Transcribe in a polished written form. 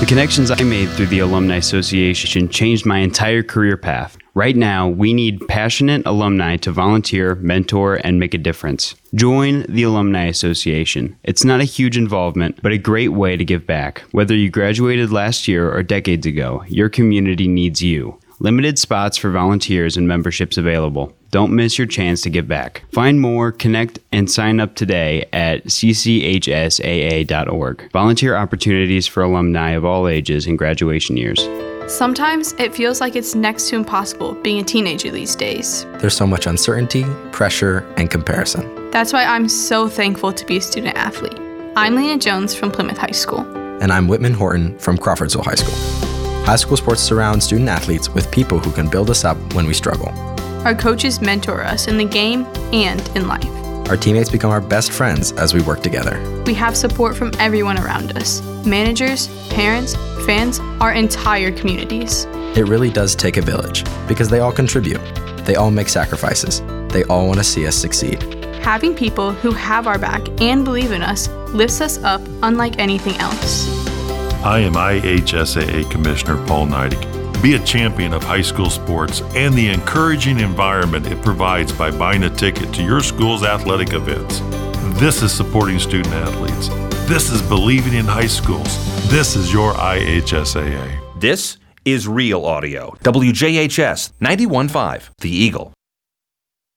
The connections I made through the Alumni Association changed my entire career path. Right now, we need passionate alumni to volunteer, mentor, and make a difference. Join the Alumni Association. It's not a huge involvement, but a great way to give back. Whether you graduated last year or decades ago, your community needs you. Limited spots for volunteers and memberships available. Don't miss your chance to give back. Find more, connect, and sign up today at cchsaa.org. Volunteer opportunities for alumni of all ages and graduation years. Sometimes it feels like it's next to impossible being a teenager these days. There's so much uncertainty, pressure, and comparison. That's why I'm so thankful to be a student athlete. I'm Lena Jones from Plymouth High School. And I'm Whitman Horton from Crawfordsville High School. High school sports surround student athletes with people who can build us up when we struggle. Our coaches mentor us in the game and in life. Our teammates become our best friends as we work together. We have support from everyone around us. Managers, parents, fans, our entire communities. It really does take a village because they all contribute. They all make sacrifices. They all want to see us succeed. Having people who have our back and believe in us lifts us up unlike anything else. I am IHSAA Commissioner Paul Neidig. Be a champion of high school sports and the encouraging environment it provides by buying a ticket to your school's athletic events. This is supporting student athletes. This is believing in high schools. This is your IHSAA. This is Real Audio. WJHS 91.5, The Eagle.